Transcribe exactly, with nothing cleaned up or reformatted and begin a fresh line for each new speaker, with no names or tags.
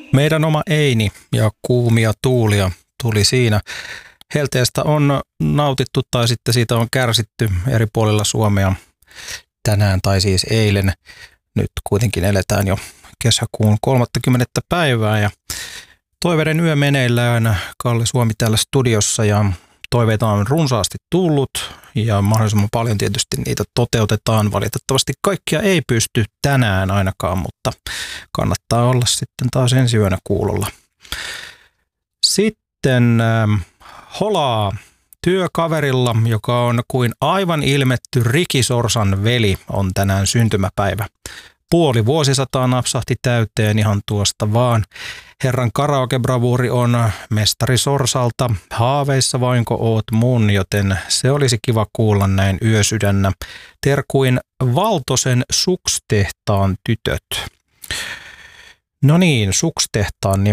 Meidän oma Eini ja kuumia tuulia tuli siinä. Helteestä on nautittu tai sitten siitä on kärsitty eri puolilla Suomea tänään tai siis eilen. Nyt kuitenkin eletään jo kesäkuun kolmaskymmenes päivää ja toiveiden yö meneillään. Kalle Suomi täällä studiossa ja toiveita on runsaasti tullut ja mahdollisimman paljon tietysti niitä toteutetaan. Valitettavasti kaikkia ei pysty tänään ainakaan, mutta kannattaa olla sitten taas ensi yönä kuulolla. Sitten äh, holaa työkaverilla, joka on kuin aivan ilmetty Riki Sorsan veli, on tänään syntymäpäivä. Puoli vuosisataa napsahti täyteen ihan tuosta vaan. Herran karaoke-bravuuri on mestari Sorsalta. Haaveissa vainko oot mun, joten se olisi kiva kuulla näin yösydännä. Terkuin Valtosen Suks-tehtaan tytöt. No niin, Suks-tehtaan